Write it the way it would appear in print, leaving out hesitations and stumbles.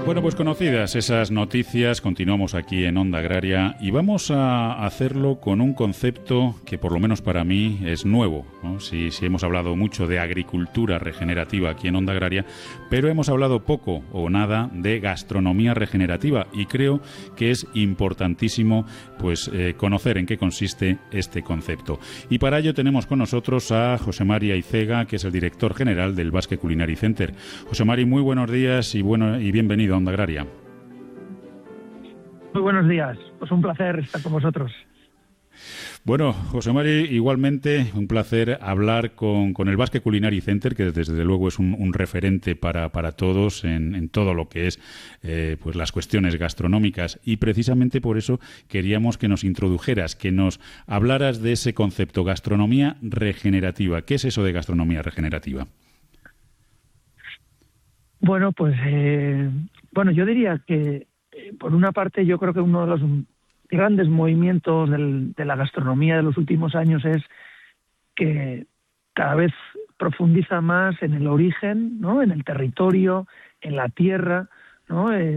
Bueno, pues conocidas esas noticias, continuamos aquí en Onda Agraria y vamos a hacerlo con un concepto que por lo menos para mí es nuevo, ¿no? Sí, hemos hablado mucho de agricultura regenerativa aquí en Onda Agraria, pero hemos hablado poco o nada de gastronomía regenerativa y creo que es importantísimo pues conocer en qué consiste este concepto. Y para ello tenemos con nosotros a José Mari Aizega, que es el director general del Basque Culinary Center. José Mari, muy buenos días y bienvenido a Onda Agraria. Muy buenos días, pues un placer estar con vosotros. Bueno, José Mari, igualmente un placer hablar con el Basque Culinary Center, que desde luego es un referente para todos en todo lo que es pues las cuestiones gastronómicas, y precisamente por eso queríamos que nos introdujeras, que nos hablaras de ese concepto, gastronomía regenerativa. ¿Qué es eso de gastronomía regenerativa? Bueno, pues yo diría que por una parte yo creo que uno de los grandes movimientos de la gastronomía de los últimos años es que cada vez profundiza más en el origen, ¿no? En el territorio, en la tierra, ¿no?